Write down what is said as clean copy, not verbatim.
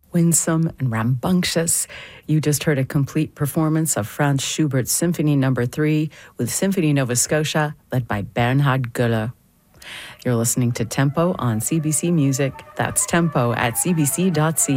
Winsome and rambunctious. You just heard a complete performance of Franz Schubert's Symphony No. 3 with Symphony Nova Scotia, led by Bernhard Göller. You're listening to Tempo on CBC Music. That's tempo at cbc.ca.